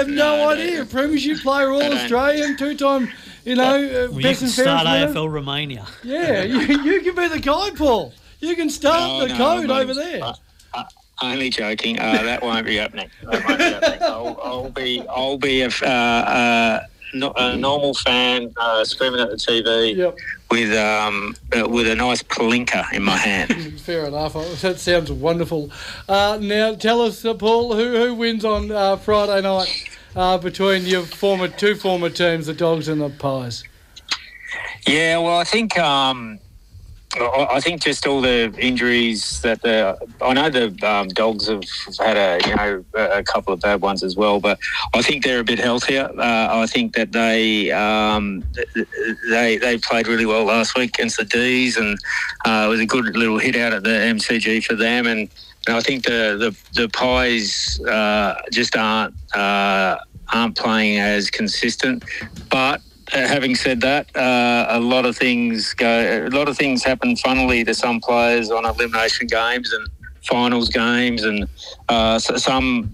have no idea. Premiership player, All-Australian, two-time, Well, you best can and start fairest AFL Romania. Yeah, you can be the guy, Paul. You can start the code over there. Only joking. That won't be happening. I'll be a normal fan screaming at the TV with a nice palinka in my hand. Fair enough. That sounds wonderful. Now, tell us, Paul, who wins on Friday night between your two former teams, the Dogs and the Pies? Yeah, well, I think just all the injuries that I know the Dogs have had a couple of bad ones as well, but I think they're a bit healthier. I think that they played really well last week against the D's, and it was a good little hit out at the MCG for them. And I think the Pies just aren't playing as consistent, but. Having said that, a lot of things happen funnily to some players on elimination games and finals games, and some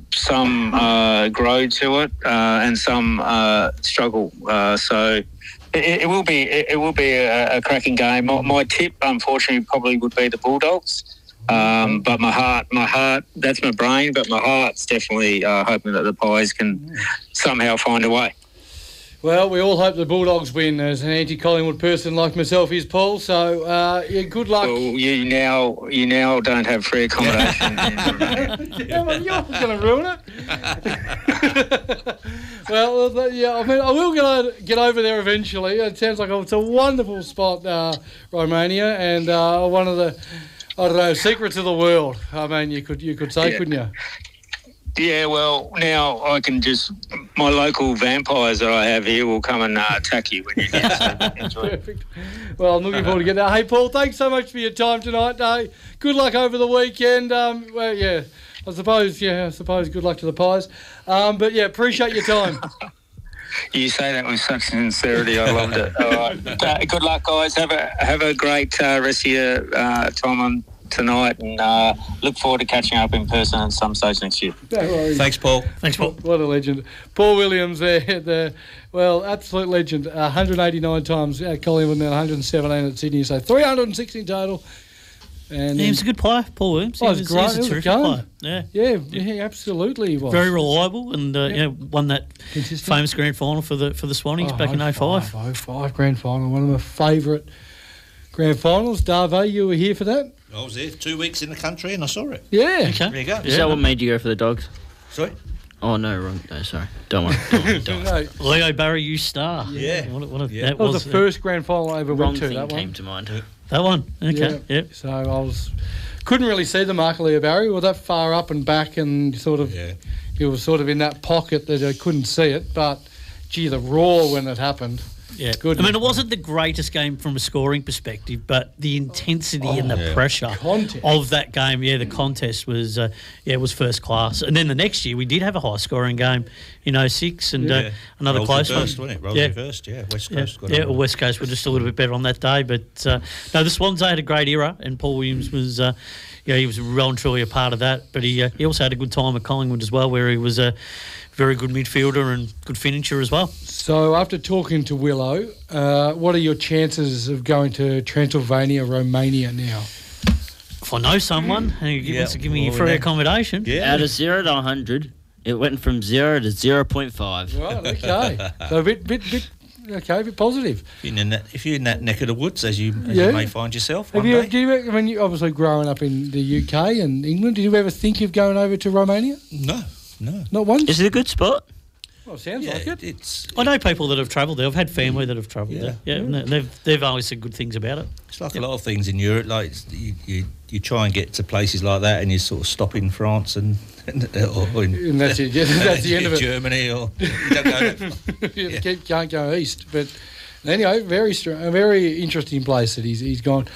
grow to it and some struggle. So it will be a cracking game. My tip, unfortunately, probably would be the Bulldogs. But my heart, that's my brain, but my heart's definitely hoping that the Pies can somehow find a way. Well, we all hope the Bulldogs win, as an anti-Collingwood person like myself is, Paul. So, good luck. Well, you now don't have free accommodation. Yeah, well, you're going to ruin it. Well, yeah, I mean, I will get over there eventually. It sounds like it's a wonderful spot, Romania, and one of the, secrets of the world. I mean, you could say, couldn't you? Yeah, well, now I can my local vampires that I have here will come and attack you when you get to enjoy it. Perfect. Well, I'm looking forward to getting that. Hey, Paul, thanks so much for your time tonight. Good luck over the weekend. I suppose good luck to the Pies. But, yeah, appreciate your time. You say that with such sincerity. I loved it. All right. Good luck, guys. Have a great rest of your time on tonight, and look forward to catching up in person at some stage next year. No worries. Thanks, Paul. What a legend. Paul Williams there, absolute legend. 189 times at Collingwood and 117 at Sydney, so 360 in total. And he was a good player, Paul Williams. He was great. He was a terrific player. Yeah, absolutely he was. Very reliable, and won that famous grand final for the Swannies back in 05. 05 grand final, one of my favourite grand finals. Darvo, you were here for that? I was there 2 weeks in the country and I saw it. Yeah. Okay. There you go. Is that what made you go for the Dogs? Sorry? Oh, no, wrong. No, sorry. Don't worry. No. Leo Barry, you star. Yeah. That was the first grand final I ever went to. Wrong that thing one came to mind. That one. Okay. Yeah. Yep. So I couldn't really see the mark of Leo Barry. Well, that far up and back, and sort of, he was sort of in that pocket that I couldn't see it. But gee, the roar when it happened. Yeah, good. I mean, it wasn't the greatest game from a scoring perspective, but the intensity and the pressure of that game, the contest was, was first class. And then the next year we did have a high-scoring game in 06 and another close one. Wasn't it? Rolls reversed, West Coast. West Coast were just a little bit better on that day. But the Swans had a great era, and Paul Williams was, he was well and truly a part of that. But he also had a good time at Collingwood as well, where he was a very good midfielder and good finisher as well. So after talking to Willow, what are your chances of going to Transylvania, Romania now? If I know someone who wants to give me free accommodation. Out of 0 to 100, it went from 0 to 0.5. Right, okay. So a bit positive. If you're in that neck of the woods, as you may find yourself one day. Do you, when you obviously growing up in the UK and England, did you ever think of going over to Romania? No. Not once? Is it a good spot? Well, sounds like it. I know people that have travelled there. I've had family that have travelled there. Yeah, and they've always said good things about it. It's like a lot of things in Europe. Like you try and get to places like that, and you sort of stop in France and that's it. That's the end of it. Germany, or you don't go that far. Can't go east. But anyway, a very interesting place that he's gone.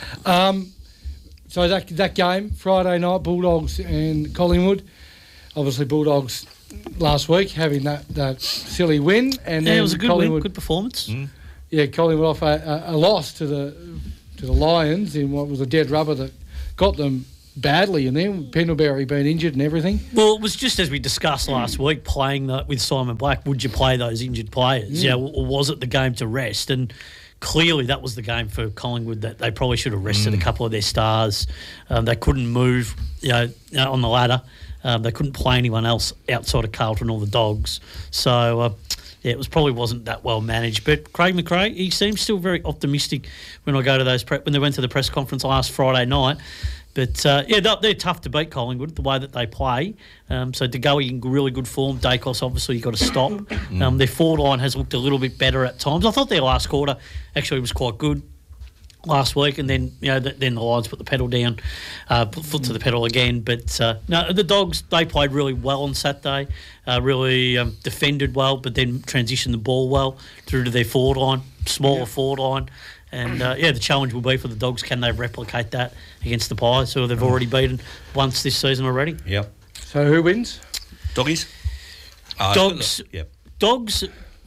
So that game Friday night, Bulldogs and Collingwood. Obviously, Bulldogs last week having that silly win, and then it was a good Collingwood, win, good performance. Yeah, Collingwood off a loss to the Lions in what was a dead rubber that got them badly, and then Pendlebury being injured and everything. Well, it was just as we discussed last week, playing with Simon Black. Would you play those injured players? Or was it the game to rest? And clearly, that was the game for Collingwood that they probably should have rested a couple of their stars. They couldn't move, on the ladder. They couldn't play anyone else outside of Carlton or the Dogs. So. It probably wasn't that well managed, but Craig McRae, he seems still very optimistic when I go to those when they went to the press conference last Friday night. But they're tough to beat, Collingwood, the way that they play. So to go in really good form, Dacos obviously you've got to stop. Their forward line has looked a little bit better at times. I thought their last quarter actually was quite good last week, and then then the Lions put the pedal down, foot to the pedal again. But no, the Dogs, they played really well on Saturday, really defended well, but then transitioned the ball well through to their forward line, smaller forward line. And the challenge will be for the Dogs, can they replicate that against the Pies, who they've already beaten once this season already? Yep. So who wins? Doggies? Dogs. Yep. Dogs,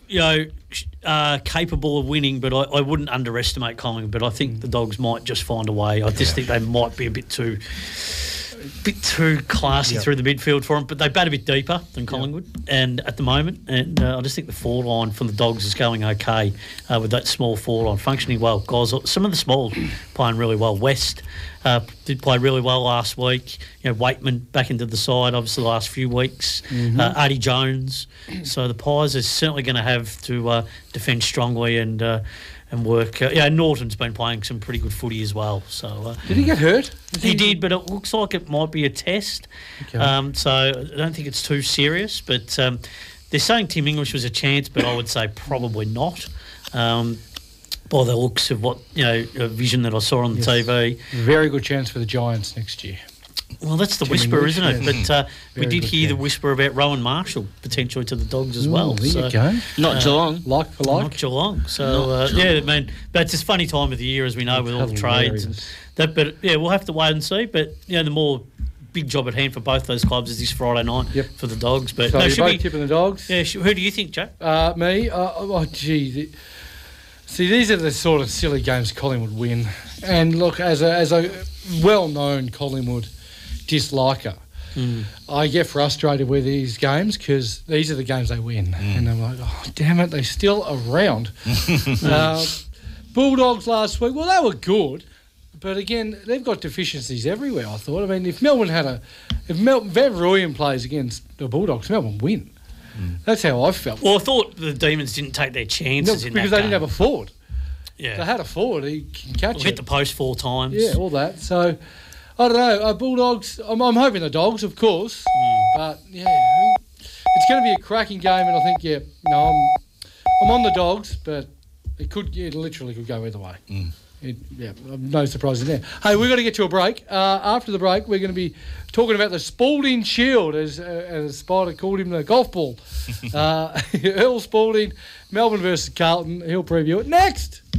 capable of winning, but I wouldn't underestimate Collingwood. But I think the Dogs might just find a way. I just think they might be a bit too classy through the midfield for them. But they bat a bit deeper than Collingwood, and at the moment, and I just think the forward line from the Dogs is going okay with that small forward line functioning well. Guys, some of the smalls playing really well. West did play really well last week. Waitman back into the side, obviously the last few weeks. Artie Jones. So the Pies are certainly going to have to defend strongly and work. Norton's been playing some pretty good footy as well. So did he get hurt? He did, but it looks like it might be a test. Okay. So I don't think it's too serious. But they're saying Tim English was a chance, but I would say probably not. By the looks of what a vision that I saw on the TV, very good chance for the Giants next year. Well, that's the whisper, isn't it? But we did hear the whisper about Rowan Marshall potentially to the Dogs as well. There you go. Not Geelong. Like for like. Not Geelong. So, but it's a funny time of the year, as we know, with all the trades. And that, but, we'll have to wait and see. But, the more big job at hand for both those clubs is this Friday night for the Dogs. But so you're both tipping the Dogs? Yeah. Who do you think, Jack? Me? See, these are the sort of silly games Collingwood win. And, look, as a well-known Collingwood disliker, I get frustrated with these games because these are the games they win. And I'm like, oh, damn it, they're still around. Bulldogs last week, well, they were good. But, again, they've got deficiencies everywhere, I thought. I mean, if Melbourne if Van Rooyen plays against the Bulldogs, Melbourne win. That's how I felt. Well, I thought the Demons didn't take their chances in that game. Because they didn't have a forward. Yeah. They had a forward, he can catch it. Hit the post 4 times. Yeah, all that. So, I don't know. Bulldogs, I'm hoping the Dogs, of course. But, it's going to be a cracking game. And I think, I'm on the Dogs, but it literally could go either way. No surprises there. Hey, we've got to get to a break. After the break, we're going to be talking about the Spalding Shield, as Spider called him, the golf ball. Earl Spalding, Melbourne versus Carlton. He'll preview it next.